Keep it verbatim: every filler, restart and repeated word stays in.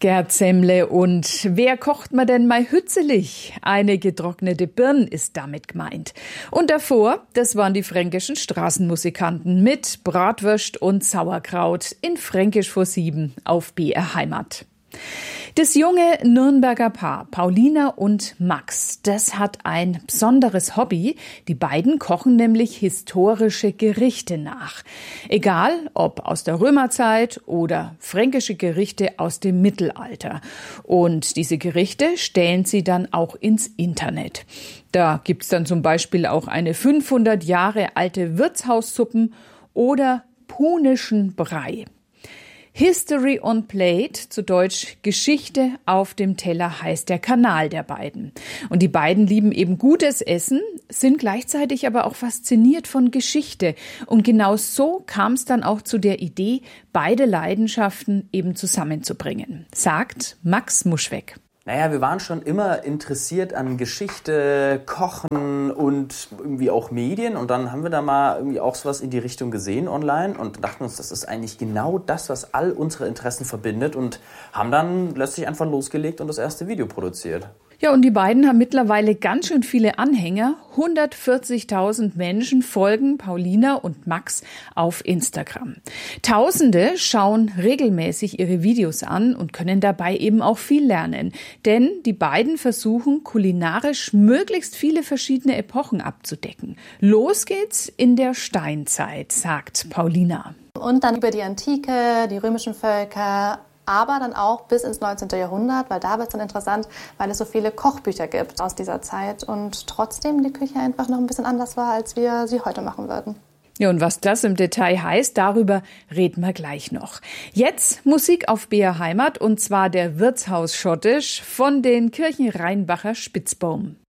Gerdsemmle und wer kocht man denn mal hützelig? Eine getrocknete Birn ist damit gemeint. Und davor, das waren die fränkischen Straßenmusikanten mit Bratwürst und Sauerkraut in Fränkisch vor sieben auf B R Heimat. Das junge Nürnberger Paar, Paulina und Max, das hat ein besonderes Hobby. Die beiden kochen nämlich historische Gerichte nach. Egal, ob aus der Römerzeit oder fränkische Gerichte aus dem Mittelalter. Und diese Gerichte stellen sie dann auch ins Internet. Da gibt's dann zum Beispiel auch eine fünfhundert Jahre alte Wirtshaussuppen oder punischen Brei. History on Plate, zu Deutsch Geschichte auf dem Teller, heißt der Kanal der beiden. Und die beiden lieben eben gutes Essen, sind gleichzeitig aber auch fasziniert von Geschichte. Und genau so kam es dann auch zu der Idee, beide Leidenschaften eben zusammenzubringen, sagt Max Muschweg. Naja, wir waren schon immer interessiert an Geschichte, Kochen und irgendwie auch Medien. Und dann haben wir da mal irgendwie auch sowas in die Richtung gesehen online und dachten uns, das ist eigentlich genau das, was all unsere Interessen verbindet. Und haben dann letztlich einfach losgelegt und das erste Video produziert. Ja, und die beiden haben mittlerweile ganz schön viele Anhänger. hundertvierzigtausend Menschen folgen Paulina und Max auf Instagram. Tausende schauen regelmäßig ihre Videos an und können dabei eben auch viel lernen. Denn die beiden versuchen kulinarisch möglichst viele verschiedene Epochen abzudecken. Los geht's in der Steinzeit, sagt Paulina. Und dann über die Antike, die römischen Völker, aber dann auch bis ins neunzehnten Jahrhundert, weil da wird es dann interessant, weil es so viele Kochbücher gibt aus dieser Zeit und trotzdem die Küche einfach noch ein bisschen anders war, als wir sie heute machen würden. Ja, und was das im Detail heißt, darüber reden wir gleich noch. Jetzt Musik auf B R Heimat und zwar der Wirtshaus Schottisch von den Kirchen Rheinbacher Spitzbohm.